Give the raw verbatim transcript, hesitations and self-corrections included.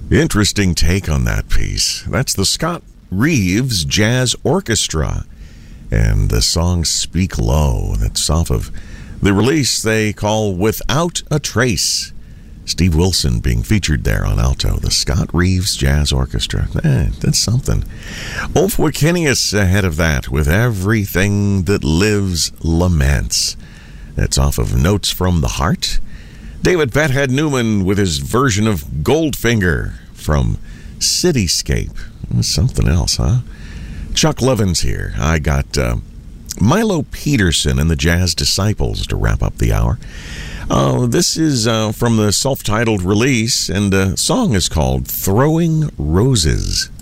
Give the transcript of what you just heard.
Interesting take on that piece. That's the Scott Reeves Jazz Orchestra and the song Speak Low. That's off of the release they call Without a Trace. Steve Wilson being featured there on alto. The Scott Reeves Jazz Orchestra. Eh, that's something. Ulf Wikinius ahead of that with Everything That Lives Laments. That's off of Notes from the Heart. David Fathead Newman with his version of Goldfinger from Cityscape. Something else, huh? Chuck Levin's here. I got uh, Milo Peterson and the Jazz Disciples to wrap up the hour. Uh, this is uh, from the self-titled release, and the song is called Throwing Roses.